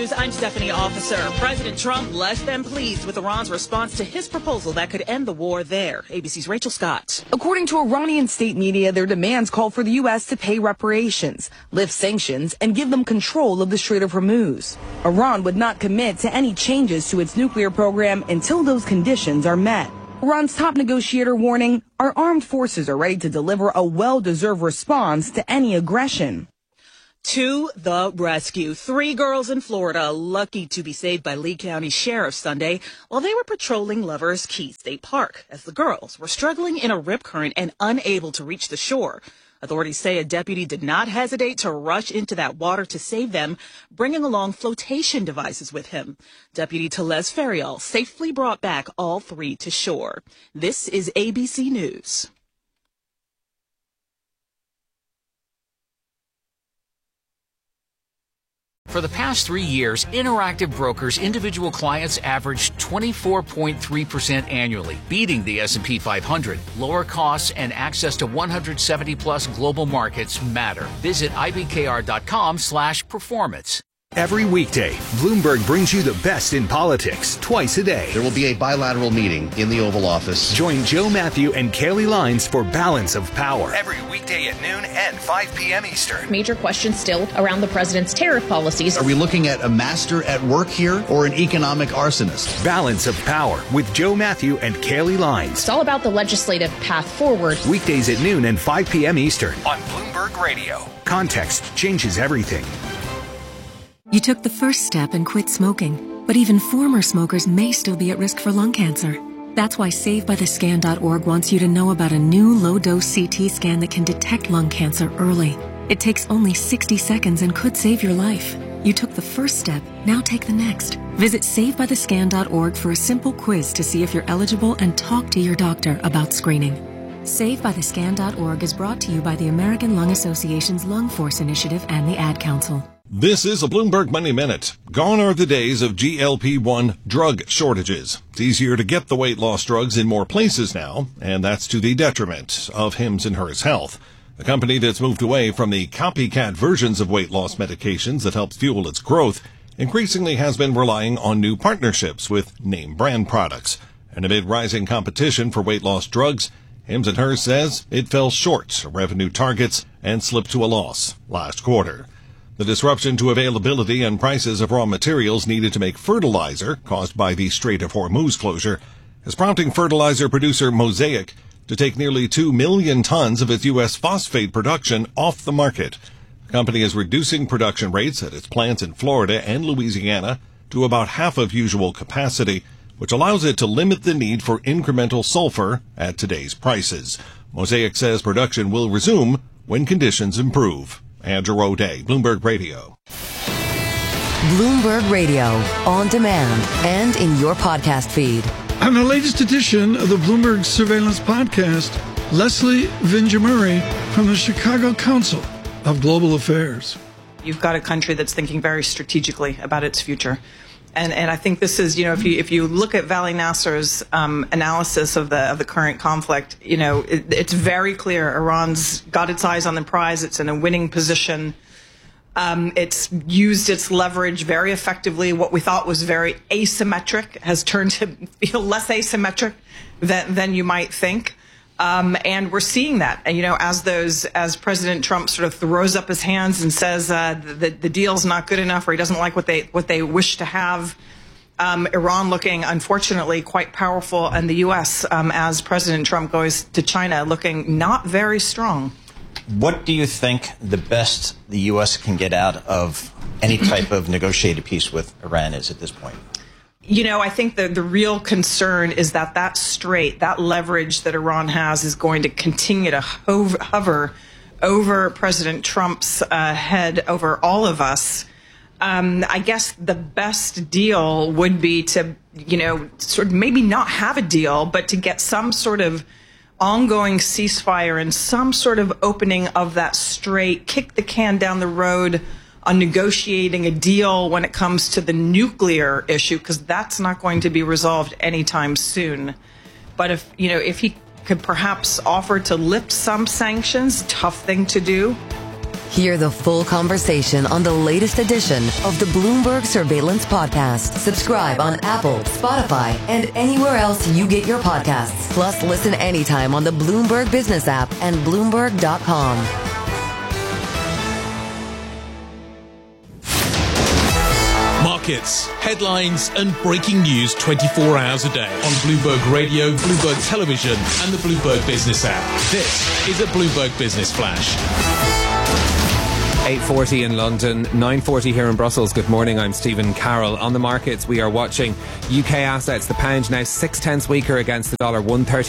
I'm Stephanie Officer. President Trump less than pleased with Iran's response to his proposal that could end the war there. ABC's Rachel Scott. According to Iranian state media, their demands call for the U.S. to pay reparations, lift sanctions, and give them control of the Strait of Hormuz. Iran would not commit to any changes to its nuclear program until those conditions are met. Iran's top negotiator warning our armed forces are ready to deliver a well-deserved response to any aggression. To the rescue. 3 girls in Florida lucky to be saved by Lee County Sheriff Sunday while they were patrolling Lovers Key State Park as the girls were struggling in a rip current and unable to reach the shore. Authorities say a deputy did not hesitate to rush into that water to save them, bringing along flotation devices with him. Deputy Teles Ferial safely brought back all 3 to shore. This is ABC News. For the past 3 years, Interactive Brokers individual clients averaged 24.3% annually, beating the S&P 500. Lower costs and access to 170-plus global markets matter. Visit ibkr.com/performance. Every weekday, Bloomberg brings you the best in politics twice a day. There will be a bilateral meeting in the Oval Office. Join Joe Matthew and Kaylee Lines for Balance of Power. Every weekday at noon and 5 p.m. Eastern. Major questions still around the president's tariff policies. Are we looking at a master at work here or an economic arsonist? Balance of Power with Joe Matthew and Kaylee Lines. It's all about the legislative path forward. Weekdays at noon and 5 p.m. Eastern. On Bloomberg Radio. Context changes everything. You took the first step and quit smoking, but even former smokers may still be at risk for lung cancer. That's why SaveByTheScan.org wants you to know about a new low-dose CT scan that can detect lung cancer early. It takes only 60 seconds and could save your life. You took the first step, now take the next. Visit SaveByTheScan.org for a simple quiz to see if you're eligible and talk to your doctor about screening. SaveByTheScan.org is brought to you by the American Lung Association's Lung Force Initiative and the Ad Council. This is a Bloomberg Money Minute. Gone are the days of GLP-1 drug shortages. It's easier to get the weight loss drugs in more places now, and that's to the detriment of Hims & Hers Health, a company that's moved away from the copycat versions of weight loss medications that help fuel its growth, increasingly has been relying on new partnerships with name brand products. And amid rising competition for weight loss drugs, Hims & Hers says it fell short of revenue targets and slipped to a loss last quarter. The disruption to availability and prices of raw materials needed to make fertilizer caused by the Strait of Hormuz closure is prompting fertilizer producer Mosaic to take nearly 2 million tons of its U.S. phosphate production off the market. The company is reducing production rates at its plants in Florida and Louisiana to about half of usual capacity, which allows it to limit the need for incremental sulfur at today's prices. Mosaic says production will resume when conditions improve. Andrew O'Day, Bloomberg Radio. Bloomberg Radio, on demand and in your podcast feed. On the latest edition of the Bloomberg Surveillance Podcast, Leslie Vinjamuri from the Chicago Council of Global Affairs. You've got a country that's thinking very strategically about its future. And I think this is, if you look at Vali Nasser's analysis of the current conflict, it's very clear Iran's got its eyes on the prize. It's in a winning position. It's used its leverage very effectively. What we thought was very asymmetric has turned to feel less asymmetric than you might think. And we're seeing that, as President Trump sort of throws up his hands and says the deal's not good enough, or he doesn't like what they wish to have. Iran looking, unfortunately, quite powerful, and the U.S. As President Trump goes to China, looking not very strong. What do you think the best the U.S. can get out of any type of negotiated peace with Iran is at this point? I think the real concern is that strait, that leverage that Iran has, is going to continue to hover over President Trump's head, over all of us. I guess the best deal would be to, sort of maybe not have a deal, but to get some sort of ongoing ceasefire and some sort of opening of that strait, kick the can down the road on negotiating a deal when it comes to the nuclear issue, because that's not going to be resolved anytime soon. But if he could perhaps offer to lift some sanctions, tough thing to do, Hear the full conversation on the latest edition of the Bloomberg Surveillance Podcast. Subscribe on Apple, Spotify, and anywhere else you get your podcasts. Plus, listen anytime on the Bloomberg Business app and Bloomberg.com. Markets, headlines, and breaking news 24 hours a day on Bloomberg Radio, Bloomberg Television, and the Bloomberg Business app. This is a Bloomberg Business Flash. 8:40 in London, 9:40 here in Brussels. Good morning, I'm Stephen Carroll. On the markets, we are watching UK assets. The pound now 0.6 weaker against the dollar,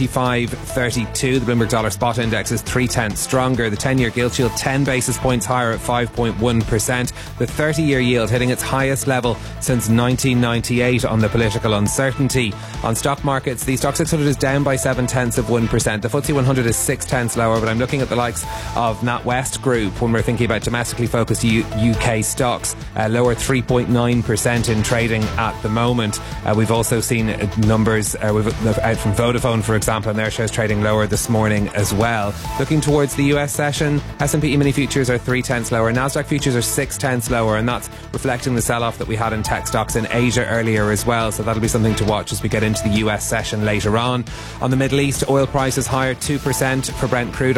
135.32. The Bloomberg Dollar Spot Index is 0.3 stronger. The 10-year gilt yield 10 basis points higher at 5.1%. The 30-year yield hitting its highest level since 1998 on the political uncertainty. On stock markets, the Stock 600 is down by 0.7%. The FTSE 100 is 0.6 lower, but I'm looking at the likes of NatWest Group when we're thinking about domestically focused UK stocks, lower 3.9% in trading at the moment. We've also seen numbers out from Vodafone, for example, and their shares trading lower this morning as well. Looking towards the US session, S&P E-mini futures are 0.3 lower, Nasdaq futures are 0.6 lower, and that's reflecting the sell-off that we had in tech stocks in Asia earlier as well, so that'll be something to watch as we get into the US session later on. On the Middle East, oil prices higher 2% for Brent crude,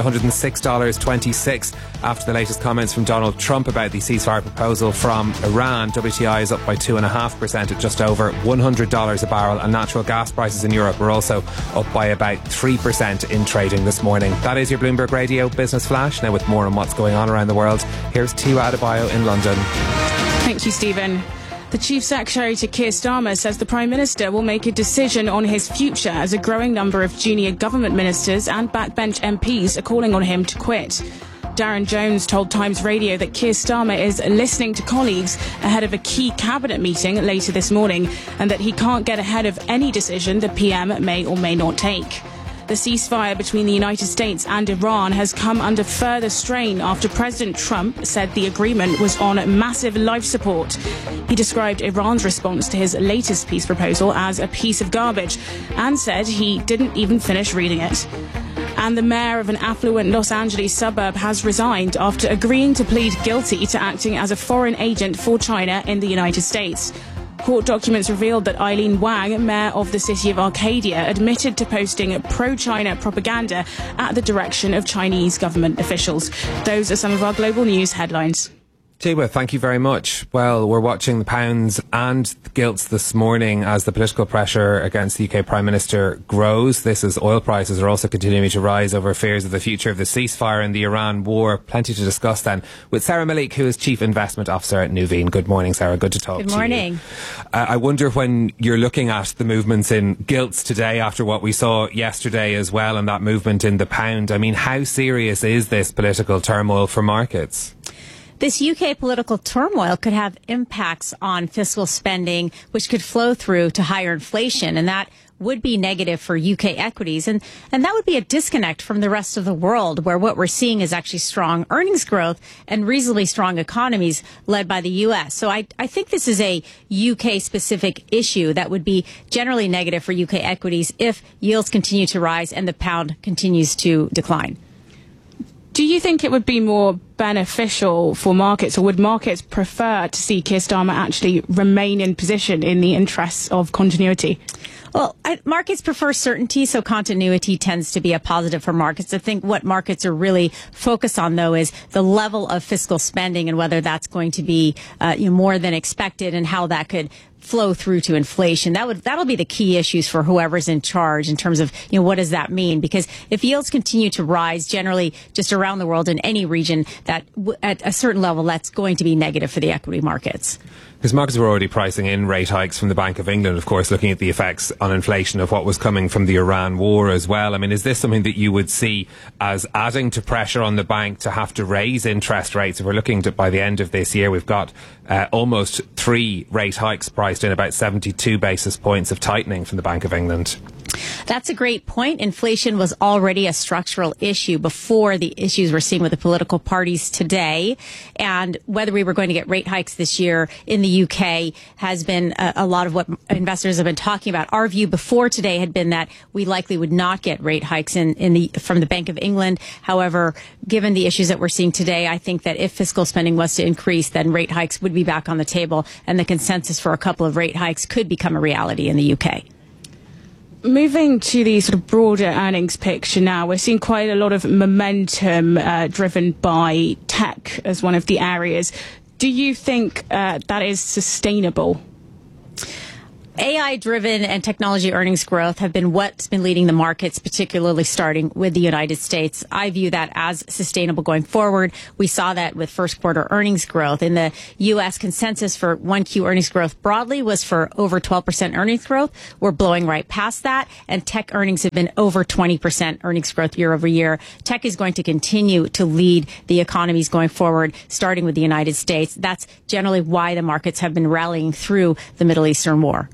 $106.26 after the latest comments from Donald Trump about the ceasefire proposal from Iran. WTI is up by 2.5% at just over $100 a barrel, and natural gas prices in Europe are also up by about 3% in trading this morning. That is your Bloomberg Radio Business Flash. Now with more on what's going on around the world, here's Tiwa Adebayo in London. Thank you, Stephen. The Chief Secretary to Keir Starmer says the Prime Minister will make a decision on his future as a growing number of junior government ministers and backbench MPs are calling on him to quit. Darren Jones told Times Radio that Keir Starmer is listening to colleagues ahead of a key cabinet meeting later this morning, and that he can't get ahead of any decision the PM may or may not take. The ceasefire between the United States and Iran has come under further strain after President Trump said the agreement was on massive life support. He described Iran's response to his latest peace proposal as a piece of garbage and said he didn't even finish reading it. And the mayor of an affluent Los Angeles suburb has resigned after agreeing to plead guilty to acting as a foreign agent for China in the United States. Court documents revealed that Eileen Wang, mayor of the city of Arcadia, admitted to posting pro-China propaganda at the direction of Chinese government officials. Those are some of our global news headlines. Tiwa, thank you very much. Well, we're watching the pounds and the gilts this morning as the political pressure against the UK Prime Minister grows. This as oil prices are also continuing to rise over fears of the future of the ceasefire and the Iran war. Plenty to discuss then with Sarah Malik, who is Chief Investment Officer at Nuveen. Good morning, Sarah. Good to talk to you. Good morning. I wonder, when you're looking at the movements in gilts today after what we saw yesterday as well, and that movement in the pound, I mean, how serious is this political turmoil for markets? This UK political turmoil could have impacts on fiscal spending, which could flow through to higher inflation, and that would be negative for UK equities. And that would be a disconnect from the rest of the world, where what we're seeing is actually strong earnings growth and reasonably strong economies led by the US. So I think this is a UK-specific issue that would be generally negative for UK equities if yields continue to rise and the pound continues to decline. Do you think it would be more beneficial for markets, or would markets prefer to see Keir Starmer actually remain in position in the interests of continuity? Well, markets prefer certainty, so continuity tends to be a positive for markets. I think what markets are really focused on, though, is the level of fiscal spending and whether that's going to be more than expected, and how that could flow through to inflation. That'll be the key issues for whoever's in charge in terms of, what does that mean? Because if yields continue to rise generally just around the world in any region, that at a certain level, that's going to be negative for the equity markets. Because markets were already pricing in rate hikes from the Bank of England, of course, looking at the effects on inflation of what was coming from the Iran war as well. I mean, is this something that you would see as adding to pressure on the bank to have to raise interest rates? If we're looking to, by the end of this year, we've got almost 3 rate hikes priced in, about 72 basis points of tightening from the Bank of England. That's a great point. Inflation was already a structural issue before the issues we're seeing with the political parties today. And whether we were going to get rate hikes this year in the UK has been a lot of what investors have been talking about. Our view before today had been that we likely would not get rate hikes from the Bank of England. However, given the issues that we're seeing today, I think that if fiscal spending was to increase, then rate hikes would be back on the table, and the consensus for a couple of rate hikes could become a reality in the UK. Moving to the sort of broader earnings picture now, we're seeing quite a lot of momentum driven by tech as one of the areas. Do you think that is sustainable? AI-driven and technology earnings growth have been what's been leading the markets, particularly starting with the United States. I view that as sustainable going forward. We saw that with first quarter earnings growth. In the U.S., consensus for 1Q earnings growth broadly was for over 12% earnings growth. We're blowing right past that, and tech earnings have been over 20% earnings growth year over year. Tech is going to continue to lead the economies going forward, starting with the United States. That's generally why the markets have been rallying through the Middle Eastern war.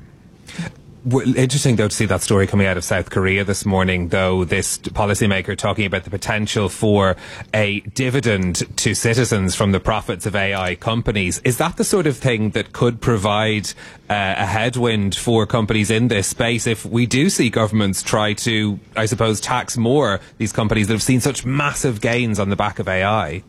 Interesting, though, to see that story coming out of South Korea this morning, though, this policymaker talking about the potential for a dividend to citizens from the profits of AI companies. Is that the sort of thing that could provide a headwind for companies in this space if we do see governments try to, I suppose, tax more these companies that have seen such massive gains on the back of AI?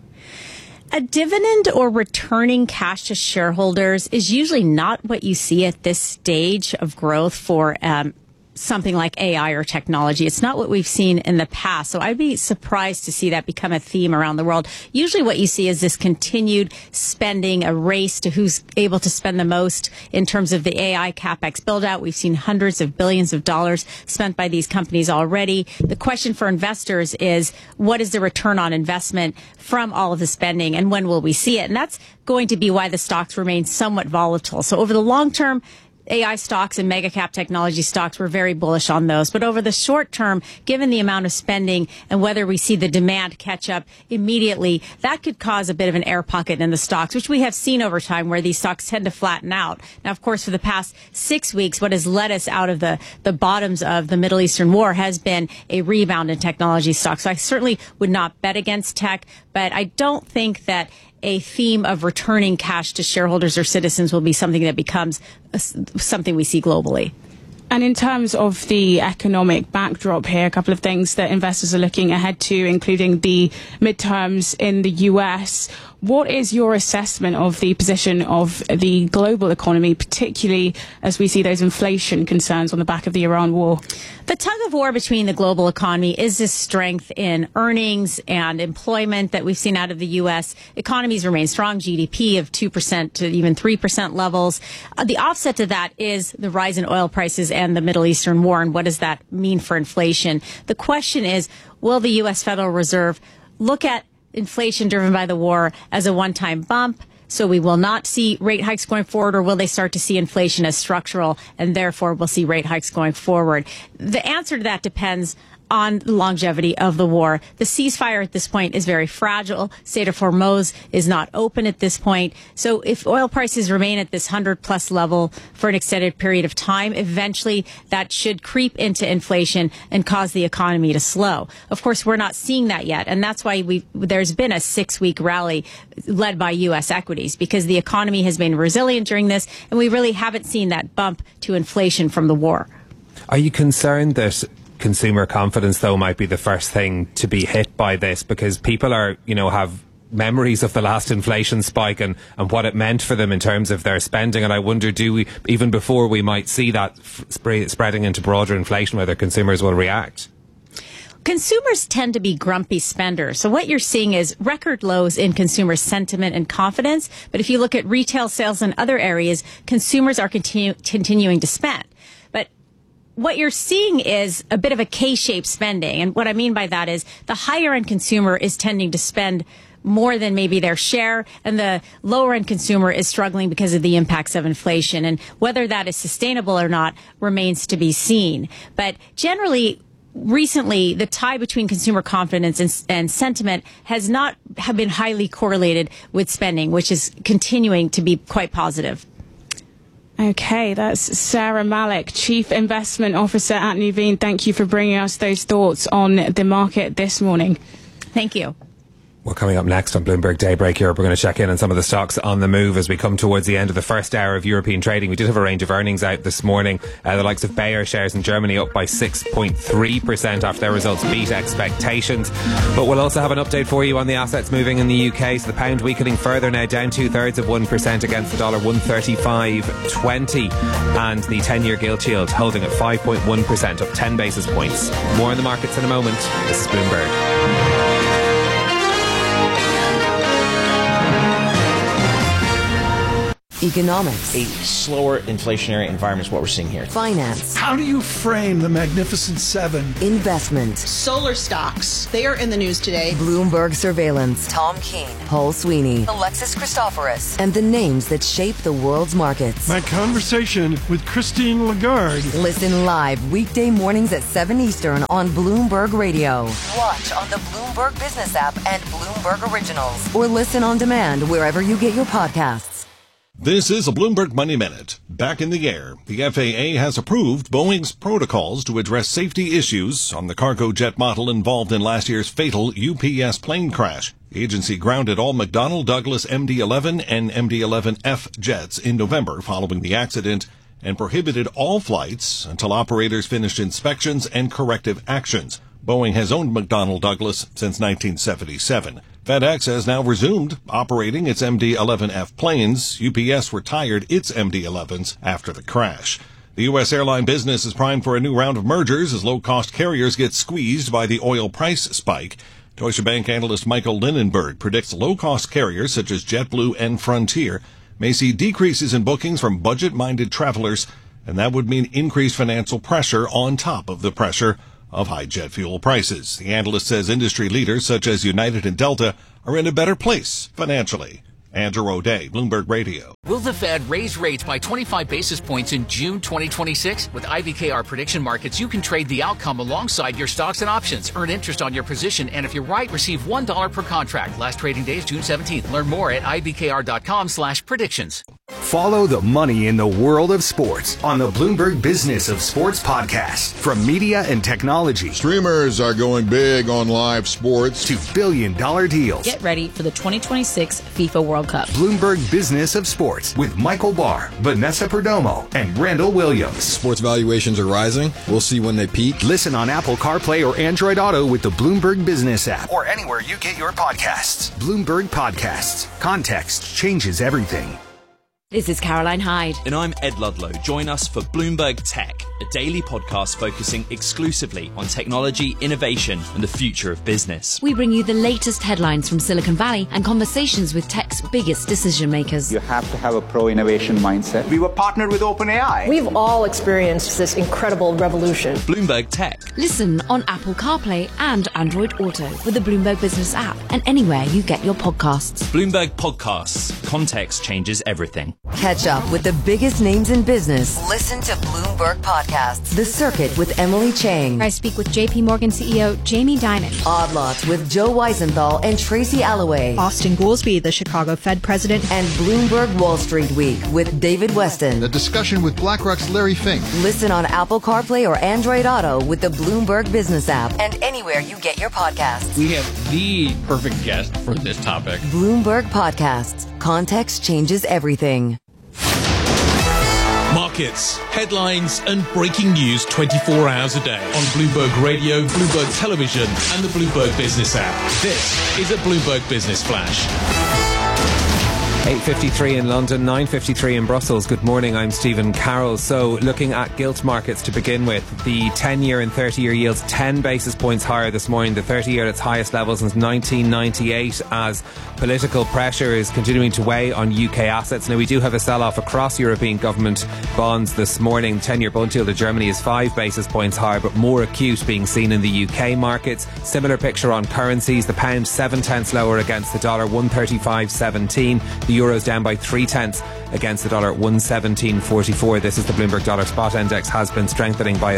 A dividend or returning cash to shareholders is usually not what you see at this stage of growth for something like AI or technology. It's not what we've seen in the past. So I'd be surprised to see that become a theme around the world. Usually what you see is this continued spending, a race to who's able to spend the most in terms of the AI CapEx build out. We've seen hundreds of billions of dollars spent by these companies already. The question for investors is, what is the return on investment from all of the spending, and when will we see it? And that's going to be why the stocks remain somewhat volatile. So over the long term, AI stocks and mega cap technology stocks, we're very bullish on those. But over the short term, given the amount of spending and whether we see the demand catch up immediately, that could cause a bit of an air pocket in the stocks, which we have seen over time where these stocks tend to flatten out. Now, of course, for the past 6 weeks, what has led us out of the bottoms of the Middle Eastern war has been a rebound in technology stocks. So I certainly would not bet against tech, but I don't think that a theme of returning cash to shareholders or citizens will be something that becomes something we see globally. And in terms of the economic backdrop here, a couple of things that investors are looking ahead to, including the midterms in the US. What is your assessment of the position of the global economy, particularly as we see those inflation concerns on the back of the Iran war? The tug of war between the global economy is this strength in earnings and employment that we've seen out of the U.S. Economies remain strong, GDP of 2% to even 3% levels. The offset to that is the rise in oil prices and the Middle Eastern war, and what does that mean for inflation? The question is, will the U.S. Federal Reserve look at inflation driven by the war as a one-time bump, so we will not see rate hikes going forward, or will they start to see inflation as structural and therefore we'll see rate hikes going forward? The answer to that depends on the longevity of the war. The ceasefire at this point is very fragile. Strait of Hormuz is not open at this point. So if oil prices remain at this 100+ level for an extended period of time, eventually that should creep into inflation and cause the economy to slow. Of course, we're not seeing that yet. And that's why there's been a 6-week rally led by U.S. equities, because the economy has been resilient during this, and we really haven't seen that bump to inflation from the war. Are you concerned that consumer confidence, though, might be the first thing to be hit by this, because people are, have memories of the last inflation spike and what it meant for them in terms of their spending? And I wonder, do we, even before we might see that spreading into broader inflation, whether consumers will react? Consumers tend to be grumpy spenders. So what you're seeing is record lows in consumer sentiment and confidence. But if you look at retail sales and other areas, consumers are continuing to spend. But what you're seeing is a bit of a K-shaped spending. And what I mean by that is the higher end consumer is tending to spend more than maybe their share, and the lower end consumer is struggling because of the impacts of inflation. And whether that is sustainable or not remains to be seen. But generally, recently, the tie between consumer confidence and sentiment have been highly correlated with spending, which is continuing to be quite positive. Okay, that's Sarah Malik, Chief Investment Officer at Nuveen. Thank you for bringing us those thoughts on the market this morning. Thank you. Well, coming up next on Bloomberg Daybreak Europe, we're going to check in on some of the stocks on the move as we come towards the end of the first hour of European trading. We did have a range of earnings out this morning. The likes of Bayer shares in Germany up by 6.3% after their results beat expectations. But we'll also have an update for you on the assets moving in the UK. So the pound weakening further now, down 0.2% against the dollar, 135.20. And the 10-year gilt yield holding at 5.1%, up 10 basis points. More in the markets in a moment. This is Bloomberg. Economics. A slower inflationary environment is what we're seeing here. Finance. How do you frame the Magnificent Seven? Investment. Solar stocks. They are in the news today. Bloomberg Surveillance. Tom Keene. Paul Sweeney. Alexis Christoforous. And the names that shape the world's markets. My conversation with Christine Lagarde. Listen live weekday mornings at 7 Eastern on Bloomberg Radio. Watch on the Bloomberg Business app and Bloomberg Originals. Or listen on demand wherever you get your podcasts. This is a Bloomberg Money Minute. Back in the air, the FAA has approved Boeing's protocols to address safety issues on the cargo jet model involved in last year's fatal UPS plane crash. The agency grounded all McDonnell Douglas MD-11 and MD-11F jets in November following the accident and prohibited all flights until operators finished inspections and corrective actions. Boeing has owned McDonnell Douglas since 1977. FedEx has now resumed operating its MD-11F planes. UPS retired its MD-11s after the crash. The U.S. airline business is primed for a new round of mergers as low-cost carriers get squeezed by the oil price spike. Deutsche Bank analyst Michael Linenberg predicts low-cost carriers such as JetBlue and Frontier may see decreases in bookings from budget-minded travelers, and that would mean increased financial pressure on top of the pressure of high jet fuel prices. The analyst says industry leaders such as United and Delta are in a better place financially. Andrew O'Day, Bloomberg Radio. Will the Fed raise rates by 25 basis points in June 2026? With IBKR Prediction Markets, you can trade the outcome alongside your stocks and options. Earn interest on your position, and if you're right, receive $1 per contract. Last trading day is June 17th. Learn more at ibkr.com/predictions. Follow the money in the world of sports on the Bloomberg Business of Sports podcast. From media and technology. Streamers are going big on live sports. To billion-dollar deals. Get ready for the 2026 FIFA World Cup. Bloomberg Business of Sports with Michael Barr, Vanessa Perdomo, and Randall Williams. Sports valuations are rising. We'll see when they peak. Listen on Apple CarPlay or Android Auto with the Bloomberg Business app. Or anywhere you get your podcasts. Bloomberg Podcasts. Context changes everything. This is Caroline Hyde. And I'm Ed Ludlow. Join us for Bloomberg Tech, a daily podcast focusing exclusively on technology, innovation, and the future of business. We bring you the latest headlines from Silicon Valley and conversations with tech's biggest decision makers. You have to have a pro-innovation mindset. We were partnered with OpenAI. We've all experienced this incredible revolution. Bloomberg Tech. Listen on Apple CarPlay and Android Auto with the Bloomberg Business app and anywhere you get your podcasts. Bloomberg Podcasts. Context changes everything. Catch up with the biggest names in business. Listen to Bloomberg Podcasts. The Circuit with Emily Chang. I speak with JP Morgan CEO Jamie Dimon. Odd Lots with Joe Weisenthal and Tracy Alloway. Austin Goolsbee, the Chicago Fed president. And Bloomberg Wall Street Week with David Weston. A discussion with BlackRock's Larry Fink. Listen on Apple CarPlay or Android Auto with the Bloomberg Business app and anywhere you get your podcasts. We have the perfect guest for this topic. Bloomberg Podcasts. Context changes everything. Markets, headlines, and breaking news 24 hours a day on Bloomberg Radio, Bloomberg Television, and the Bloomberg Business app. This is a Bloomberg Business Flash. 8:53 in London, 9:53 in Brussels. Good morning, I'm Stephen Carroll. So looking at gilt markets to begin with, the 10-year and 30-year yields 10 basis points higher this morning. The 30-year at its highest level since 1998 as political pressure is continuing to weigh on UK assets. Now we do have a sell-off across European government bonds this morning. 10-year bond yield of Germany is 5 basis points higher, but more acute being seen in the UK markets. Similar picture on currencies. The pound 7 tenths lower against the dollar, 135.17. The euro's down by 3 tenths against the dollar 117.44. This is the Bloomberg Dollar Spot Index, has been strengthening by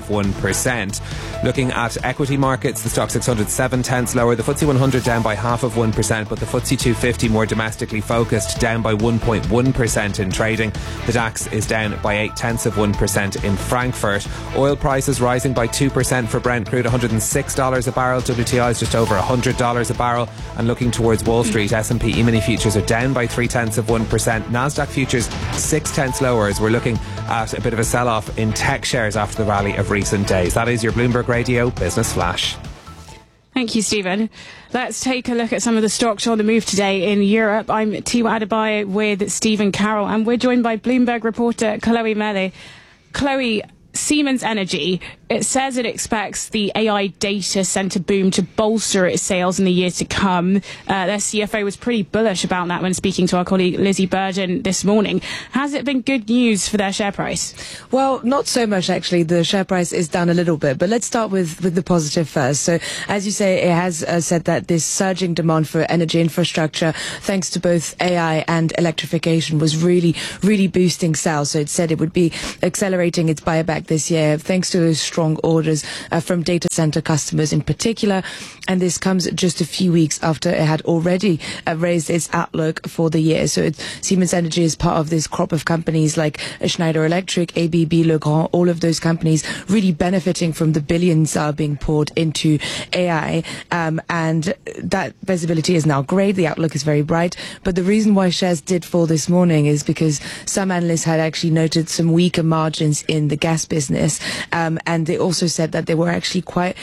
1/3%. Looking at equity markets, the Stock 600 0.7 lower, the FTSE 100 down by 0.5%, but the FTSE 250 more domestically focused down by 1.1% in trading. The DAX is down by 0.8% in Frankfurt. Oil prices rising by 2% for Brent crude, $106 a barrel. WTI is just over $100 a barrel. And looking towards Wall Street, S&P E-mini futures are down by 0.3%. Nasdaq futures 0.6 lower, as we're looking at a bit of a sell-off in tech shares after the rally of recent days. That is your Bloomberg Radio Business Flash. Thank you, Stephen. Let's take a look at some of the stocks on the move today in Europe. I'm Tiwa Adebayo with Stephen Carroll, and we're joined by Bloomberg reporter Chloe Mele. Chloe, Siemens Energy, it says it expects the AI data center boom to bolster its sales in the years to come. Their CFO was pretty bullish about that when speaking to our colleague Lizzie Burden this morning. Has it been good news for their share price? Well, not so much, actually. The share price is down a little bit, but let's start with the positive first. So, as you say, it has said that this surging demand for energy infrastructure, thanks to both AI and electrification, was really, really boosting sales. So it said it would be accelerating its buyback this year, thanks to those strong orders from data center customers in particular. And this comes just a few weeks after it had already raised its outlook for the year. So Siemens Energy is part of this crop of companies like Schneider Electric, ABB, Legrand, all of those companies really benefiting from the billions being poured into AI. And that visibility is now great. The outlook is very bright. But the reason why shares did fall this morning is because some analysts had actually noted some weaker margins in the gas business, and they also said that there were actually quite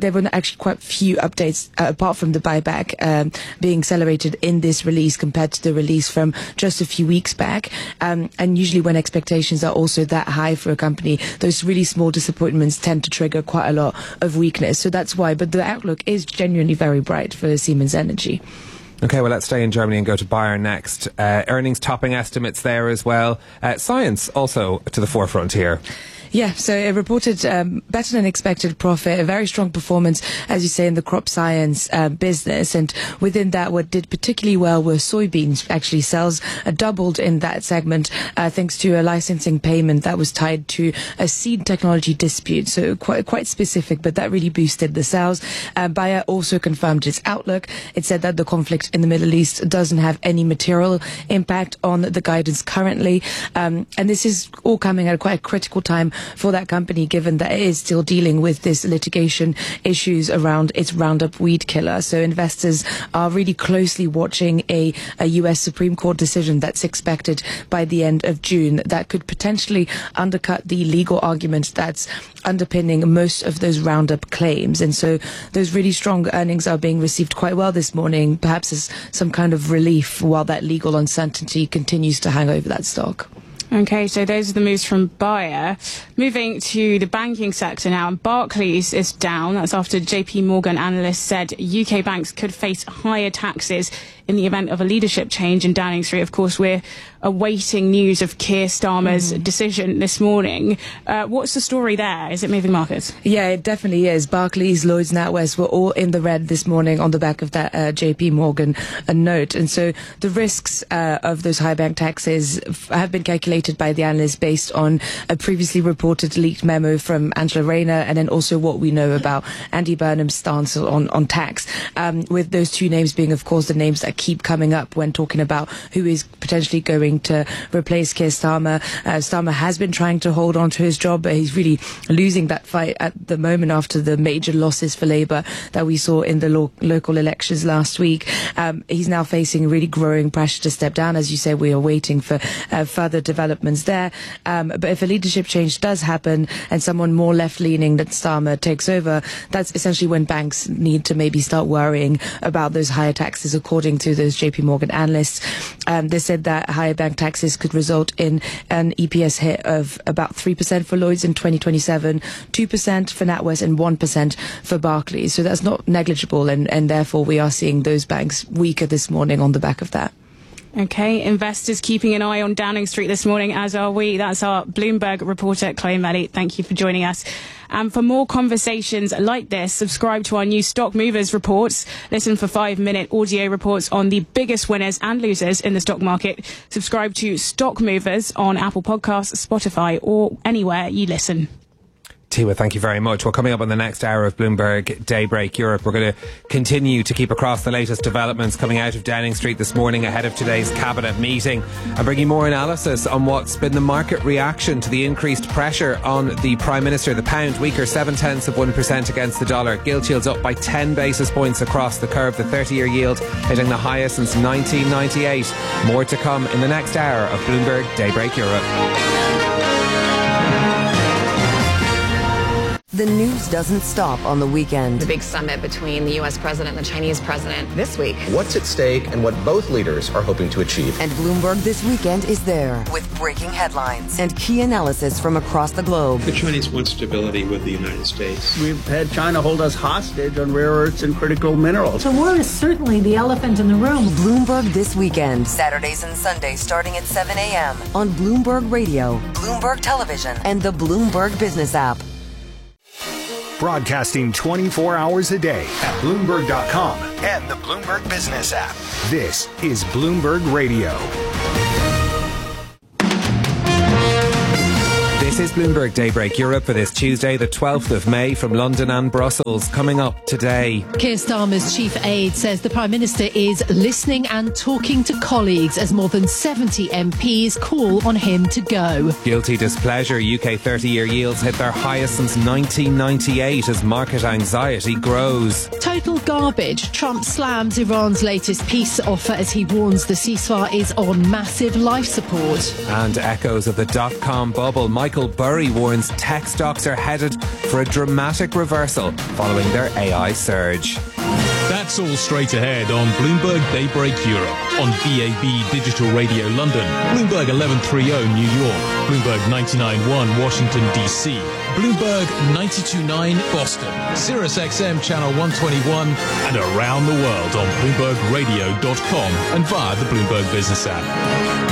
few updates apart from the buyback being celebrated in this release compared to the release from just a few weeks back. And usually when expectations are also that high for a company, those really small disappointments tend to trigger quite a lot of weakness. So that's why. But the outlook is genuinely very bright for Siemens Energy. Okay, well, let's stay in Germany and go to Bayer next. Earnings topping estimates there as well. Science also to the forefront here. Yeah, so it reported better than expected profit, a very strong performance, as you say, in the crop science business. And within that, what did particularly well were soybeans. Actually, sales doubled in that segment thanks to a licensing payment that was tied to a seed technology dispute. So quite specific, but that really boosted the sales. Bayer also confirmed its outlook. It said that the conflict in the Middle East doesn't have any material impact on the guidance currently. And this is all coming at quite a critical time for that company, given that it is still dealing with this litigation issues around its Roundup weed killer. So investors are really closely watching a US Supreme Court decision that's expected by the end of June that could potentially undercut the legal argument that's underpinning most of those Roundup claims. And so those really strong earnings are being received quite well this morning, perhaps as some kind of relief while that legal uncertainty continues to hang over that stock. Okay, so those are the moves from Bayer. Moving to the banking sector now, and Barclays is down. That's after JP Morgan analysts said UK banks could face higher taxes in the event of a leadership change in Downing Street. Of course, we're awaiting news of Keir Starmer's decision this morning. What's the story there? Is it moving markets? Yeah, it definitely is. Barclays, Lloyds, NatWest were all in the red this morning on the back of that JP Morgan note. And so the risks of those high bank taxes have been calculated by the analysts based on a previously reported leaked memo from Angela Rayner, and then also what we know about Andy Burnham's stance on tax, with those two names being, of course, the names that keep coming up when talking about who is potentially going to replace Keir Starmer. Starmer has been trying to hold on to his job, but he's really losing that fight at the moment after the major losses for Labour that we saw in the local elections last week. He's now facing really growing pressure to step down. As you say, we are waiting for further developments there. But if a leadership change does happen and someone more left-leaning than Starmer takes over, that's essentially when banks need to maybe start worrying about those higher taxes, according to those JP Morgan analysts. They said that higher bank taxes could result in an EPS hit of about 3% for Lloyds in 2027, 2% for NatWest and 1% for Barclays. So that's not negligible, and therefore we are seeing those banks weaker this morning on the back of that. Okay, investors keeping an eye on Downing Street this morning, as are we. That's our Bloomberg reporter, Chloe Melly. Thank you for joining us. And for more conversations like this, subscribe to our new Stock Movers reports. Listen for 5-minute audio reports on the biggest winners and losers in the stock market. Subscribe to Stock Movers on Apple Podcasts, Spotify, or anywhere you listen. Tiwa, thank you very much. Well, coming up on the next hour of Bloomberg Daybreak Europe, we're going to continue to keep across the latest developments coming out of Downing Street this morning ahead of today's cabinet meeting, and bring you more analysis on what's been the market reaction to the increased pressure on the Prime Minister. The pound weaker 0.7% against the dollar. Gilt yields up by 10 basis points across the curve. The 30-year yield hitting the highest since 1998. More to come in the next hour of Bloomberg Daybreak Europe. The news doesn't stop on the weekend. The big summit between the U.S. president and the Chinese president this week. What's at stake and what both leaders are hoping to achieve. And Bloomberg This Weekend is there with breaking headlines and key analysis from across the globe. The Chinese want stability with the United States. We've had China hold us hostage on rare earths and critical minerals. So war is certainly the elephant in the room. Bloomberg This Weekend, Saturdays and Sundays starting at 7 a.m. on Bloomberg Radio, Bloomberg Television, and the Bloomberg Business app. Broadcasting 24 hours a day at Bloomberg.com and the Bloomberg Business app. This is Bloomberg Radio. This is Bloomberg Daybreak Europe for this Tuesday, the 12th of May, from London and Brussels. Coming up today, Keir Starmer's chief aide says the Prime Minister is listening and talking to colleagues as more than 70 MPs call on him to go. Guilty displeasure. UK 30-year yields hit their highest since 1998 as market anxiety grows. Total garbage. Trump slams Iran's latest peace offer as he warns the ceasefire is on massive life support. And echoes of the dot-com bubble. Michael Burry warns tech stocks are headed for a dramatic reversal following their AI surge. That's all straight ahead on Bloomberg Daybreak Europe, on DAB Digital Radio London, Bloomberg 1130 New York, Bloomberg 99.1 Washington DC, Bloomberg 92.9 Boston, Sirius XM Channel 121, and around the world on BloombergRadio.com and via the Bloomberg Business app.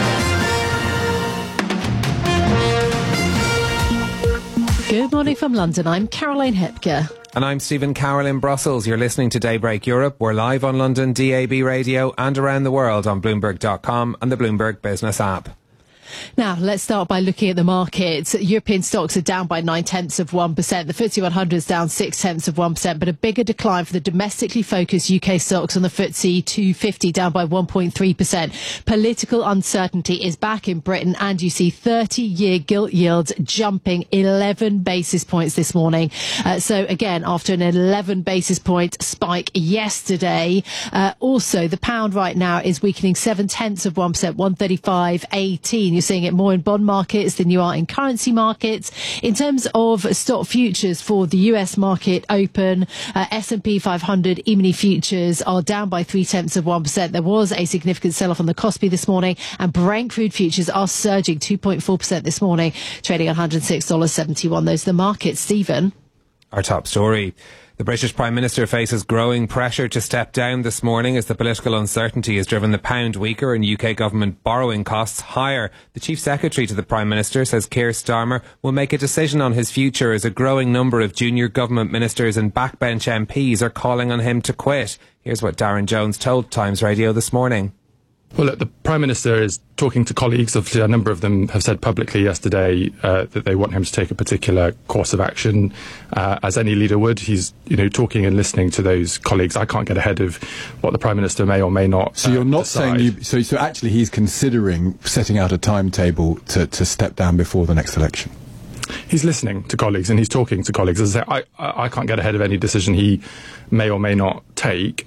Good morning from London. I'm Caroline Hepker. And I'm Stephen Carroll in Brussels. You're listening to Daybreak Europe. We're live on London DAB Radio and around the world on Bloomberg.com and the Bloomberg Business app. Now, let's start by looking at the markets. European stocks are down by 0.9%. The FTSE 100 is down 0.6%, but a bigger decline for the domestically focused UK stocks on the FTSE 250, down by 1.3%. Political uncertainty is back in Britain, and you see 30-year gilt yields jumping 11 basis points this morning. So again, after an 11 basis point spike yesterday, also the pound right now is weakening 0.7%, 135.18. You're seeing it more in bond markets than you are in currency markets. In terms of stock futures for the US market open, S&P 500 E-mini futures are down by 0.3%. There was a significant sell-off on the Kospi this morning, and Brent crude futures are surging 2.4% this morning, trading at $106.71. Those are the markets. Stephen. Our top story. The British Prime Minister faces growing pressure to step down this morning as the political uncertainty has driven the pound weaker and UK government borrowing costs higher. The Chief Secretary to the Prime Minister says Keir Starmer will make a decision on his future as a growing number of junior government ministers and backbench MPs are calling on him to quit. Here's what Darren Jones told Times Radio this morning. Well, look, the Prime Minister is talking to colleagues. Obviously, a number of them have said publicly yesterday that they want him to take a particular course of action, as any leader would. He's, talking and listening to those colleagues. I can't get ahead of what the Prime Minister may or may not So you're not decide. saying so actually he's considering setting out a timetable to step down before the next election? He's listening to colleagues and he's talking to colleagues. As I say, I can't get ahead of any decision he may or may not take.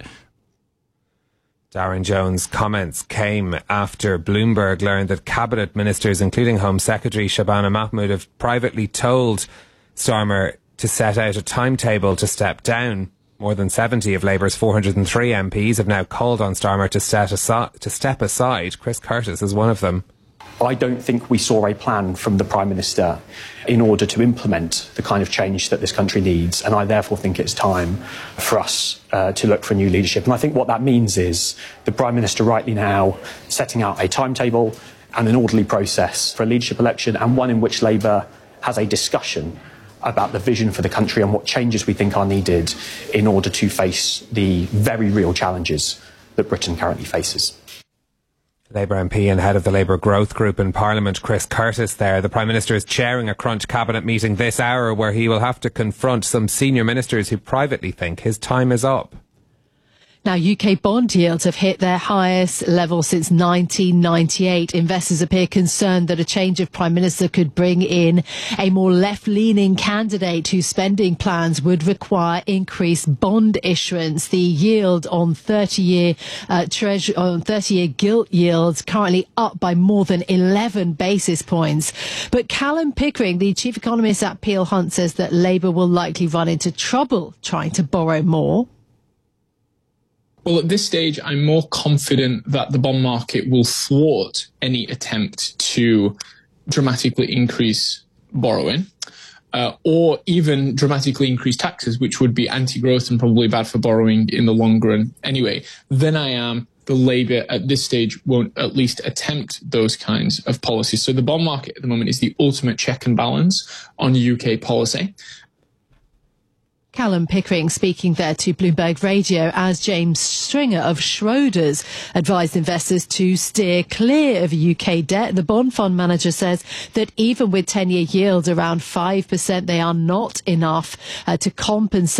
Darren Jones' comments came after Bloomberg learned that cabinet ministers, including Home Secretary Shabana Mahmood, have privately told Starmer to set out a timetable to step down. More than 70 of Labour's 403 MPs have now called on Starmer to step aside. Chris Curtis is one of them. I don't think we saw a plan from the Prime Minister in order to implement the kind of change that this country needs, and I therefore think it's time for us to look for new leadership. And I think what that means is the Prime Minister rightly now setting out a timetable and an orderly process for a leadership election, and one in which Labour has a discussion about the vision for the country and what changes we think are needed in order to face the very real challenges that Britain currently faces. Labour MP and head of the Labour Growth Group in Parliament, Chris Curtis there. The Prime Minister is chairing a crunch cabinet meeting this hour where he will have to confront some senior ministers who privately think his time is up. Now, UK bond yields have hit their highest level since 1998. Investors appear concerned that a change of Prime Minister could bring in a more left-leaning candidate whose spending plans would require increased bond issuance. The yield on 30-year gilt yields currently up by more than 11 basis points. But Callum Pickering, the chief economist at Peel Hunt, says that Labour will likely run into trouble trying to borrow more. Well, at this stage, I'm more confident that the bond market will thwart any attempt to dramatically increase borrowing or even dramatically increase taxes, which would be anti-growth and probably bad for borrowing in the long run anyway, than I am the Labour at this stage won't at least attempt those kinds of policies. So the bond market at the moment is the ultimate check and balance on UK policy. Callum Pickering speaking there to Bloomberg Radio as James Stringer of Schroders advised investors to steer clear of UK debt. The bond fund manager says that even with 10-year yields around 5%, they are not enough to compensate